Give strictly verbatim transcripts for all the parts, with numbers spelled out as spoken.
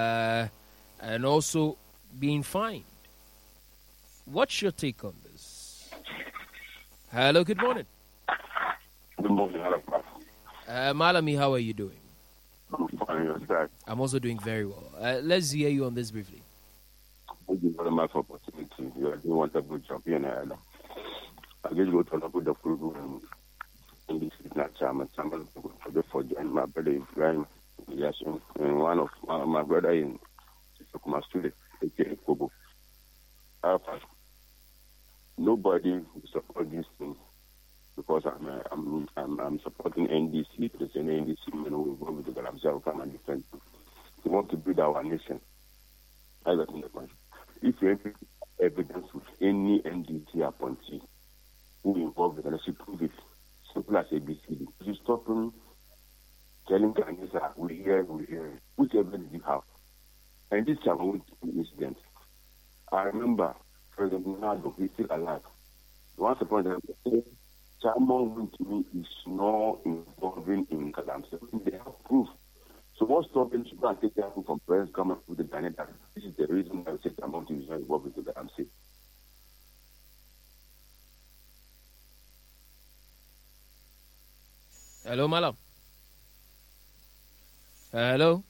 uh, and also being fined. What's your take on this? Hello, good morning. Good morning, uh, Malami, how are you doing? I'm fine, yourself. I'm also doing very well. Uh, let's hear you on this briefly. Thank you very much for the opportunity. You are doing wonderful job here in Ireland. I just go to another the program in this is not chairman. Chairman for the for joining my brother Ibrahim. Yes, and one of my, my brother in my student, aka Kobo. Nobody will support this thing because I'm uh, I'm, I'm I'm supporting N D C, President N D C, men who involved with the Galamsey will come and defend. We want to build our nation. I got in the country. If you have evidence with any N D C appointee who involved with the nation, prove it. Simple as A B C D. You stop them telling Ghanaians that we hear, we hear. Which evidence do you have? And this Cameroon incident, I remember President Ronaldo, he's still alive. Once upon a time, Cameroon to me is not involving in Galamsey. They have proof. So what's stopping you and take that from President coming with the Ghanaian that this is the reason why I say Cameroon is not involved with the Galamsey. Hello, Malam. Hello.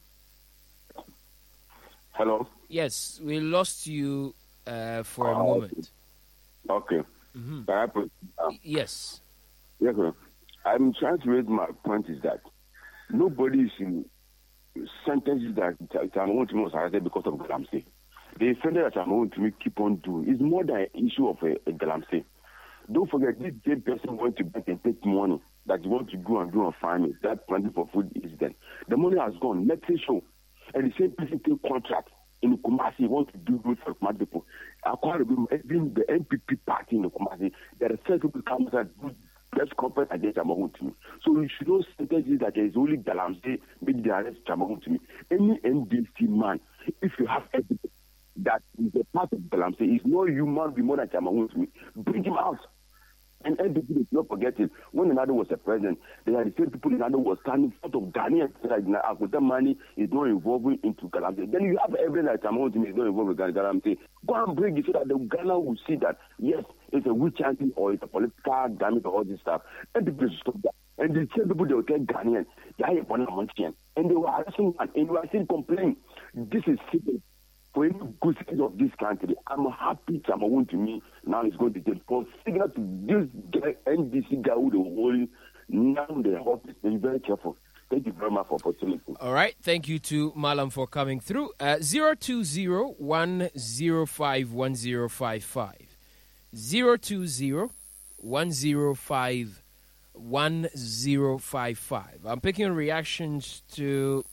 Hello. Yes, we lost you uh, for a oh, moment. Okay. Mm-hmm. I put, um, yes. Yes, sir. I'm trying to raise my point is that nobody is in sentences that Cameroon to me was arrested because of Galamsey. The offender that Cameroon to me keep on doing is more than an issue of a, a Galamsey. Don't forget, this same person went to bank and take money that you want to go and do on farming. That planting for food is then. The money has gone. Let's say so. And the same person take contract in Kumasi, want to do good for Kumasi people. According to the N P P party in Kumasi, there are certain people come and do best corporate against Cameroon to me. So you should not sentence that there is only Galamsey, maybe they arrest Cameroon to me. Any N D C man, if you have evidence that is a part of Galamsey, is no human being more than Cameroon to me, bring him out. And N D P is not forgetting, when Nado was a president, they had the same people in Nado was standing in front of Ghana and said that Akuta money is not involving into Galamsey. Then you have evidence that Cameroon is not involved with Galamsey. Go and bring it so that the Ghana will see that, yes, it's a witch hunting or it's a political damage or all this stuff. And the people stop that. And the same people, they will tell Ghanaians, yeah, you're one and they were arresting one, and you are still complaining. This is civil. For any good citizen of this country, I'm happy Cameroon to me now is going to take for signal to this guy, N D C guy who the whole now the office. Be very careful. Thank you very much for opportunity. All right, thank you to Malam for coming through. Uh, zero two zero one zero five one zero five five zero two zero one zero five one zero five five. I'm picking reactions to.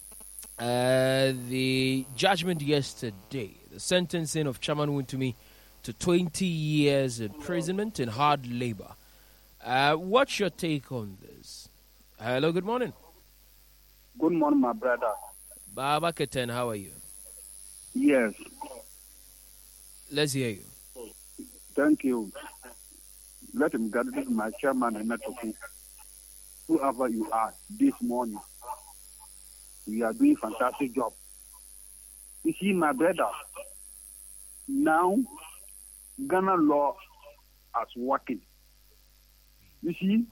Uh, the judgment yesterday, the sentencing of Chairman Wontumi to twenty years imprisonment in hard labor. Uh, what's your take on this? Hello, good morning. Good morning, my brother. Baba Keten, how are you? Yes. Let's hear you. Thank you. Let him get this, my chairman, and not whoever you are this morning. We are doing a fantastic job. You see, my brother, now Ghana law is working. You see,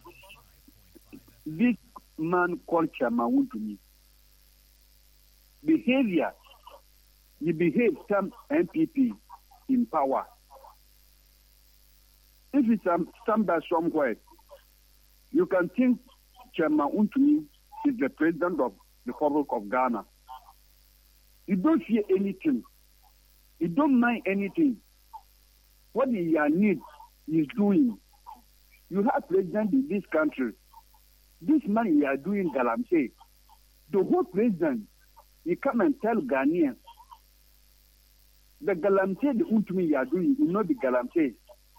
this man called Chairman to me. Behavior, he behaved some M P P in power. If it's um, somewhere somewhere, you can think Chairman Untumi is the president of the Republic of Ghana. You don't fear anything. You don't mind anything. What he needs is doing. You have president in this country. This man you are doing Galamsey. The whole president, he come and tell Ghanaians, the Galamsey, the Untumi you are doing, you know the Galamsey.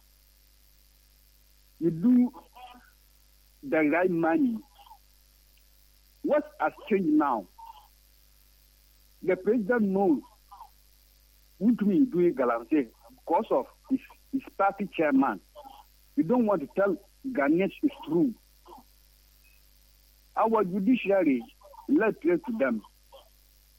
You do the right money. What has changed now? The president knows Untumi is doing Galamsey because of his, his party chairman. We don't want to tell Ghanaians it's true. Our judiciary, let's pray to them.